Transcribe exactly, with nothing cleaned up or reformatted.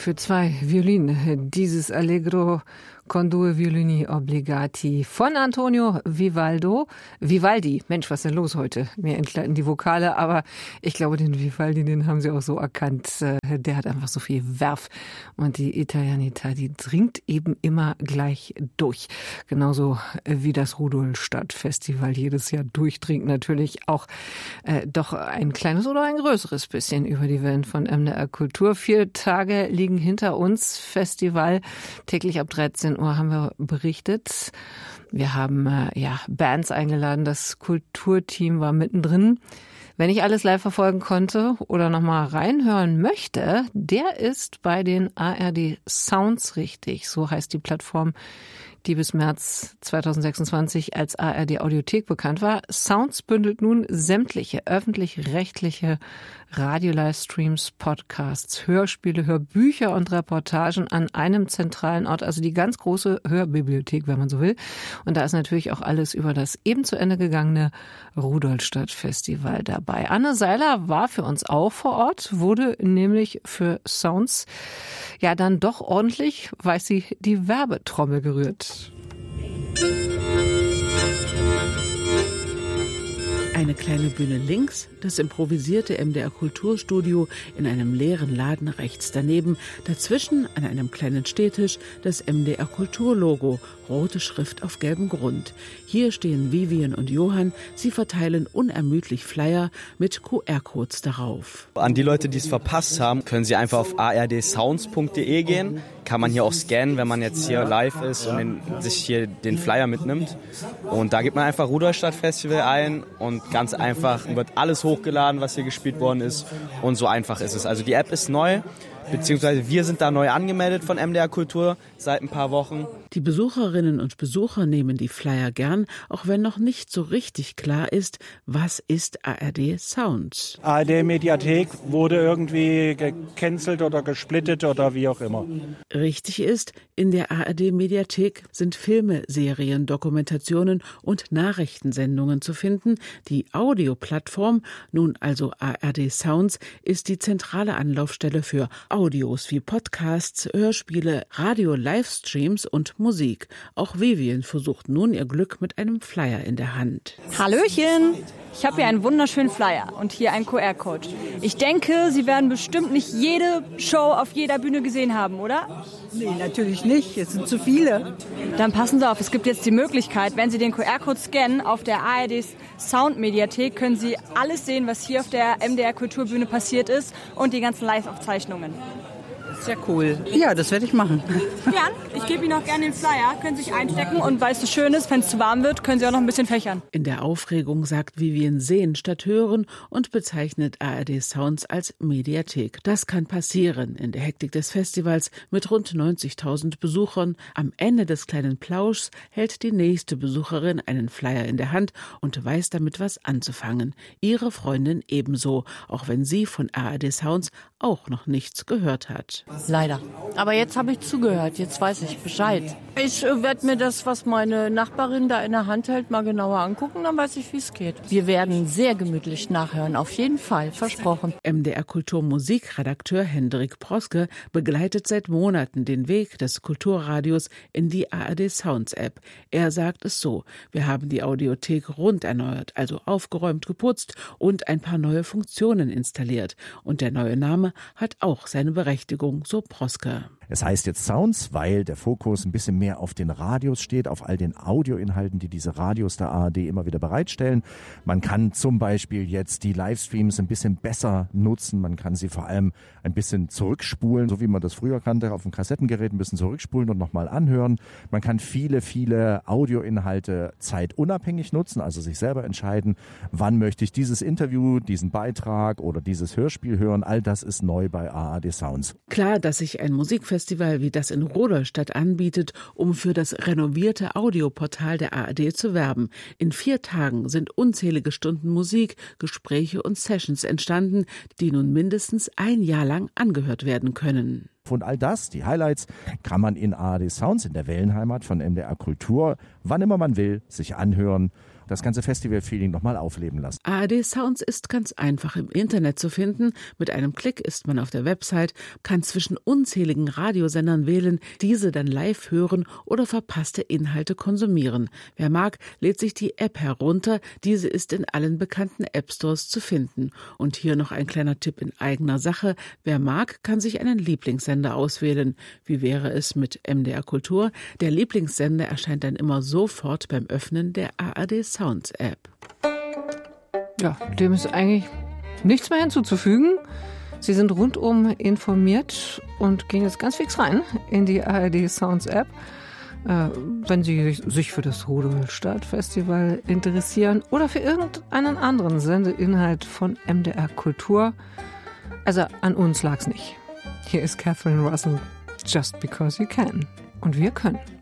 für zwei Violinen. Dieses Allegro con due violini obbligati von Antonio Vivaldo. Vivaldi. Mensch, was ist denn los heute? Mir entgleiten die Vokale, aber ich glaube, den Vivaldi, den haben Sie auch so erkannt. Der hat einfach so viel Werf. Und die Italianità, die dringt eben immer gleich durch. Genauso wie das Rudolstadt-Festival jedes Jahr durchdringt. Natürlich auch äh, doch ein kleines oder ein größeres bisschen über die Wellen von M D R Kultur. Vier Tage liegen hinter uns. Festival täglich ab dreizehn Uhr haben wir berichtet. Wir haben äh, ja Bands eingeladen. Das Kulturteam war mittendrin. Wenn ich alles live verfolgen konnte oder noch mal reinhören möchte, der ist bei den A R D Sounds richtig. So heißt die Plattform, die bis März zweitausendsechsundzwanzig als A R D Audiothek bekannt war. Sounds bündelt nun sämtliche öffentlich-rechtliche Radio-Livestreams, Podcasts, Hörspiele, Hörbücher und Reportagen an einem zentralen Ort, also die ganz große Hörbibliothek, wenn man so will. Und da ist natürlich auch alles über das eben zu Ende gegangene Rudolstadt-Festival dabei. Anne Seiler war für uns auch vor Ort, wurde nämlich für Sounds ja dann doch ordentlich, weiß sie, die Werbetrommel gerührt. Eine kleine Bühne links, das improvisierte M D R Kulturstudio in einem leeren Laden rechts daneben, dazwischen an einem kleinen Stehtisch das M D R Kulturlogo, rote Schrift auf gelbem Grund. Hier stehen Vivian und Johann, sie verteilen unermüdlich Flyer mit Q R-Codes darauf. An die Leute, die es verpasst haben, können sie einfach auf a r d sounds punkt d e gehen. Kann man hier auch scannen, wenn man jetzt hier live ist und den, sich hier den Flyer mitnimmt. Und da gibt man einfach Rudolstadt Festival ein und ganz einfach wird alles hochgeladen, was hier gespielt worden ist. Und so einfach ist es. Also die App ist neu, beziehungsweise wir sind da neu angemeldet von M D R Kultur seit ein paar Wochen. Die Besucherinnen und Besucher nehmen die Flyer gern, auch wenn noch nicht so richtig klar ist, was ist A R D Sounds. A R D Mediathek wurde irgendwie gecancelt oder gesplittet oder wie auch immer. Richtig ist, in der A R D Mediathek sind Filme, Serien, Dokumentationen und Nachrichtensendungen zu finden. Die Audioplattform, nun also A R D Sounds, ist die zentrale Anlaufstelle für Audios wie Podcasts, Hörspiele, Radio-Livestreams und Musik. Auch Vivian versucht nun ihr Glück mit einem Flyer in der Hand. Hallöchen! Ich habe hier einen wunderschönen Flyer und hier einen Q R-Code. Ich denke, Sie werden bestimmt nicht jede Show auf jeder Bühne gesehen haben, oder? Nee, natürlich nicht. Es sind zu viele. Dann passen Sie auf, es gibt jetzt die Möglichkeit, wenn Sie den Q R-Code scannen, auf der A R D Sound-Mediathek können Sie alles sehen, was hier auf der M D R Kulturbühne passiert ist und die ganzen Live-Aufzeichnungen. Sehr cool. Ja, das werde ich machen. Gern. Ich gebe Ihnen auch gerne den Flyer. Können Sie sich einstecken und weil es so schön ist, wenn es zu warm wird, können Sie auch noch ein bisschen fächern. In der Aufregung sagt Vivian sehen statt hören und bezeichnet A R D Sounds als Mediathek. Das kann passieren in der Hektik des Festivals mit rund neunzigtausend Besuchern. Am Ende des kleinen Plauschs hält die nächste Besucherin einen Flyer in der Hand und weiß damit was anzufangen. Ihre Freundin ebenso, auch wenn sie von A R D Sounds auch noch nichts gehört hat. Leider. Aber jetzt habe ich zugehört, jetzt weiß ich Bescheid. Ich äh, werde mir das, was meine Nachbarin da in der Hand hält, mal genauer angucken, dann weiß ich, wie es geht. Wir werden sehr gemütlich nachhören, auf jeden Fall, versprochen. M D R Kulturmusikredakteur Hendrik Proske begleitet seit Monaten den Weg des Kulturradios in die A R D Sounds App. Er sagt es so: Wir haben die Audiothek rund erneuert, also aufgeräumt, geputzt und ein paar neue Funktionen installiert. Und der neue Name hat auch seine Berechtigung, so Proske. Es heißt jetzt Sounds, weil der Fokus ein bisschen mehr auf den Radios steht, auf all den Audioinhalten, die diese Radios der A R D immer wieder bereitstellen. Man kann zum Beispiel jetzt die Livestreams ein bisschen besser nutzen. Man kann sie vor allem ein bisschen zurückspulen, so wie man das früher kannte, auf dem Kassettengerät ein bisschen zurückspulen und nochmal anhören. Man kann viele, viele Audioinhalte zeitunabhängig nutzen, also sich selber entscheiden, wann möchte ich dieses Interview, diesen Beitrag oder dieses Hörspiel hören. All das ist neu bei A R D Sounds. Klar, dass sich ein Musikfestival wie das in Rudolstadt anbietet, um für das renovierte Audioportal der A R D zu werben. In vier Tagen sind unzählige Stunden Musik, Gespräche und Sessions entstanden, die nun mindestens ein Jahr lang angehört werden können. Und all das, die Highlights, kann man in A R D Sounds in der Wellenheimat von M D R Kultur, wann immer man will, sich anhören. das ganze Festival-Feeling nochmal aufleben lassen. A R D Sounds ist ganz einfach im Internet zu finden. Mit einem Klick ist man auf der Website, kann zwischen unzähligen Radiosendern wählen, diese dann live hören oder verpasste Inhalte konsumieren. Wer mag, lädt sich die App herunter. Diese ist in allen bekannten App-Stores zu finden. Und hier noch ein kleiner Tipp in eigener Sache. Wer mag, kann sich einen Lieblingssender auswählen. Wie wäre es mit M D R Kultur? Der Lieblingssender erscheint dann immer sofort beim Öffnen der A R D Sounds App. Ja, dem ist eigentlich nichts mehr hinzuzufügen. Sie sind rundum informiert und gehen jetzt ganz fix rein in die A R D Sounds App. Äh, wenn Sie sich für das Rudolstadt Festival interessieren oder für irgendeinen anderen Sendeinhalt von M D R Kultur. Also an uns lag's nicht. Hier ist Catherine Russell, Just Because You Can. Und wir können.